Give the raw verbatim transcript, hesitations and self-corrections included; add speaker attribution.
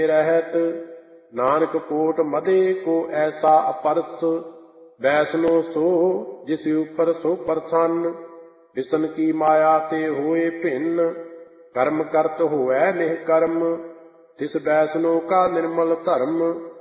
Speaker 1: रहत। नानक कोट मदे को ऐसा अपरस, वैष्णो सो जिस ऊपर सो प्रसन्न। विष्ण की माया ते होए भिन्न, कर्म करत होए निह कर्म। तिस वैष्णो का निर्मल धर्म,